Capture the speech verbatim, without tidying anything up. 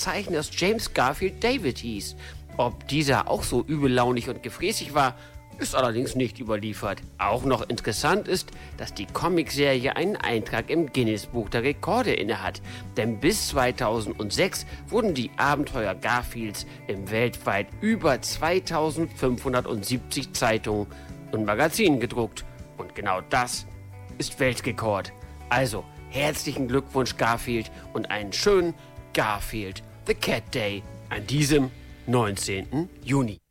Zeichners James Garfield David hieß. Ob dieser auch so übellaunig und gefräßig war, ist allerdings nicht überliefert. Auch noch interessant ist, dass die Comicserie einen Eintrag im Guinness-Buch der Rekorde innehat. Denn bis zweitausendsechs wurden die Abenteuer Garfields in weltweit über zweitausendfünfhundertsiebzig Zeitungen und Magazinen gedruckt. Und genau das ist Weltrekord. Also herzlichen Glückwunsch Garfield und einen schönen Garfield The Cat Day an diesem neunzehnten Juni.